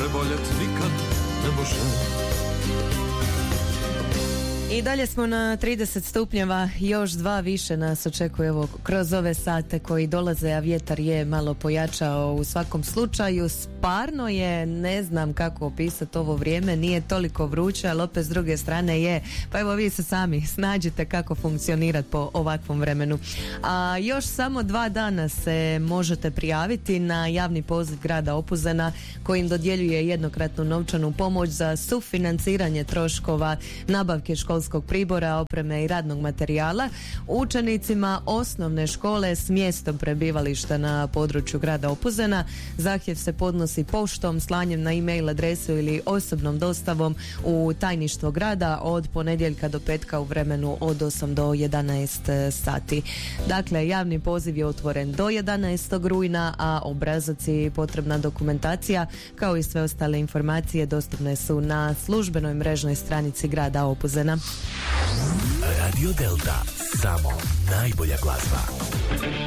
preboljet nikad ne može. I dalje smo na 30 stupnjeva, još 2 više nas očekuje evo, kroz ove sate koji dolaze, a vjetar je malo pojačao u svakom slučaju. Sparno je, ne znam kako opisati ovo vrijeme, nije toliko vruće, ali opet s druge strane je, pa evo vi se sami snađite kako funkcionirati po ovakvom vremenu. A još samo 2 dana se možete prijaviti na javni poziv grada Opuzena kojim dodjeljuje jednokratnu novčanu pomoć za sufinanciranje troškova nabavke školskog pribora, opreme i radnog materijala učenicima osnovne škole s mjestom prebivališta na području grada Opuzena. Zahtjev se podnosi poštom, slanjem na e-mail adresu ili osobnom dostavom u tajništvo grada od ponedjeljka do petka u vremenu od 8 do 11 sati. Dakle, javni poziv je otvoren do 11. rujna, a obrazac i potrebna dokumentacija kao i sve ostale informacije dostupne su na službenoj mrežnoj stranici grada Opuzena. Radio Delta, samo najbolja glazba.